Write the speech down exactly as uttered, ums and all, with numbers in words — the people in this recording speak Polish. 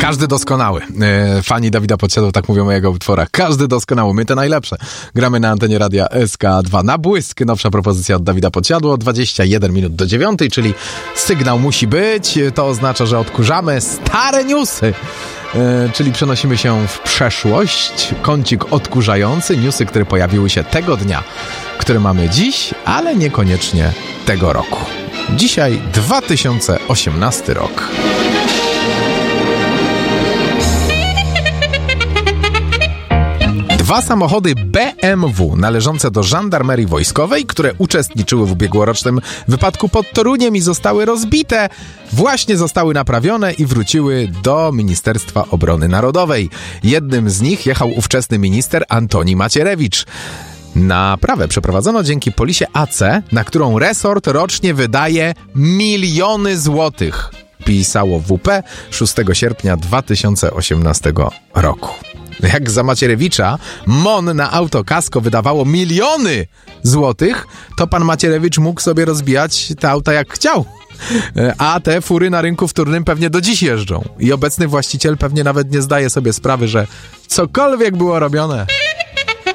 Każdy doskonały. E, fani Dawida Podsiadło tak mówią o jego utworach. Każdy doskonały. My te najlepsze. Gramy na antenie radia S K dwa. Na błysk nowsza propozycja od Dawida Podsiadło. dwadzieścia jeden minut do dziewiątej, czyli sygnał musi być. To oznacza, że odkurzamy stare newsy. E, czyli przenosimy się w przeszłość. Kącik odkurzający. Newsy, które pojawiły się tego dnia, które mamy dziś, ale niekoniecznie tego roku. Dzisiaj dwa tysiące osiemnasty rok. Dwa samochody B M W należące do żandarmerii wojskowej, które uczestniczyły w ubiegłorocznym wypadku pod Toruniem i zostały rozbite, właśnie zostały naprawione i wróciły do Ministerstwa Obrony Narodowej. Jednym z nich jechał ówczesny minister Antoni Macierewicz. Naprawę przeprowadzono dzięki polisie A C, na którą resort rocznie wydaje miliony złotych. Pisało W P szóstego sierpnia dwa tysiące osiemnastego roku. Jak za Macierewicza M O N na auto kasko wydawało miliony złotych, to pan Macierewicz mógł sobie rozbijać te auta jak chciał. A te fury na rynku wtórnym pewnie do dziś jeżdżą. I obecny właściciel pewnie nawet nie zdaje sobie sprawy, że cokolwiek było robione